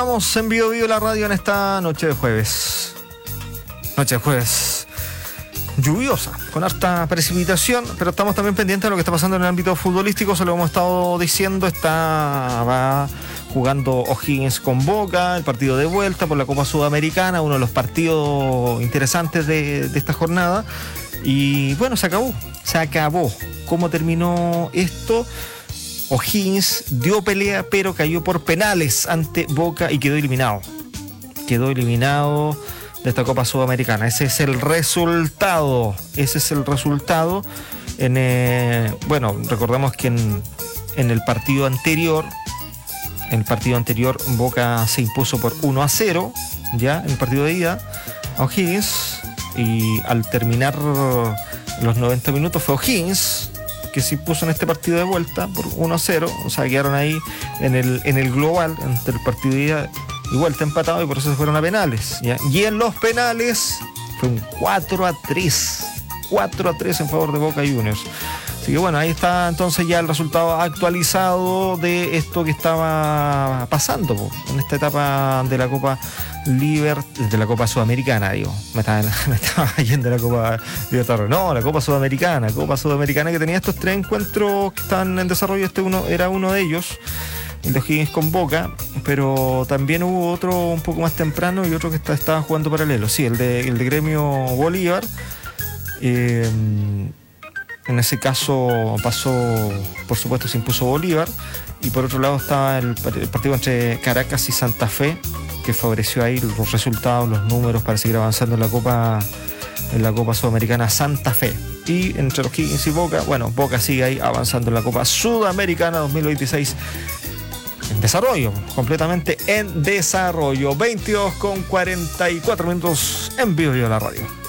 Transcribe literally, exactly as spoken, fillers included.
Estamos en Bio Bio la radio en esta noche de jueves. Noche de jueves lluviosa, con harta precipitación, pero estamos también pendientes de lo que está pasando en el ámbito futbolístico. Se lo hemos estado diciendo, está va jugando O'Higgins con Boca, el partido de vuelta por la Copa Sudamericana, uno de los partidos interesantes de, de esta jornada. Y bueno, se acabó, se acabó. ¿Cómo terminó esto? O'Higgins dio pelea, pero cayó por penales ante Boca y quedó eliminado. Quedó eliminado de esta Copa Sudamericana. Ese es el resultado. Ese es el resultado. En, eh, bueno, recordamos que en, en el partido anterior, en el partido anterior, Boca se impuso por uno a cero, ya, en el partido de ida, a O'Higgins. Y al terminar los noventa minutos fue O'Higgins que se impuso en este partido de vuelta por uno a cero. O sea, quedaron ahí en el, en el global, entre el partido de ida y vuelta empatado, y por eso se fueron a penales, ¿ya? Y en los penales fue un cuatro a tres. cuatro a tres en favor de Boca Juniors. Así que bueno, ahí está entonces ya el resultado actualizado de esto que estaba pasando po, en esta etapa de la Copa Liber, de la Copa Sudamericana, digo. Me estaba, me estaba yendo la Copa Libertadores. No, la Copa Sudamericana, Copa Sudamericana que tenía estos tres encuentros que están en desarrollo. Este uno era uno de ellos, el de O'Higgins con Boca, pero también hubo otro un poco más temprano y otro que está, estaba jugando paralelo. Sí, el de, el de Gremio Bolívar. Eh, En ese caso pasó, por supuesto, se impuso Bolívar, y por otro lado estaba el, el partido entre Caracas y Santa Fe, que favoreció ahí los resultados, los números para seguir avanzando en la Copa, en la Copa Sudamericana Santa Fe. Y entre los O'Higgins y Boca, bueno, Boca sigue ahí avanzando en la Copa Sudamericana dos mil veintiséis en desarrollo, completamente en desarrollo. veintidós con cuarenta y cuatro minutos en Vivo Vivo la radio.